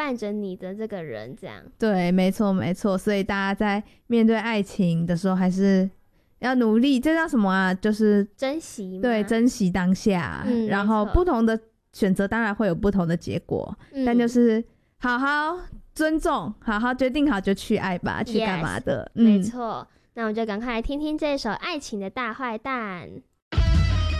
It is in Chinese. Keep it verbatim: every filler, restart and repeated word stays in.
伴着你的这个人这样。 对，没错没错，所以大家在面对爱情的时候还是要努力，这叫什么啊？就是珍惜吗？ 对，珍惜当下、 嗯、 然后不同的选择当然会有不同的结果、嗯、但就是好好尊重，好好决定好就去爱吧，去干嘛的、 yes, 嗯、没错。那我们就赶快来听听这首《爱情的大坏蛋》。